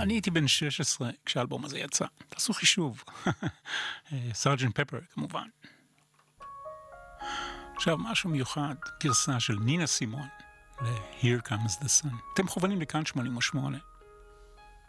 אני הייתי בן 16 כשהאלבום הזה יצא. תעשו חישוב. סרג'נט פפר, כמובן. עכשיו, משהו מיוחד, גרסה של נינה סימון ל-Here Comes the Sun. אתם מכוונים לכאן 88.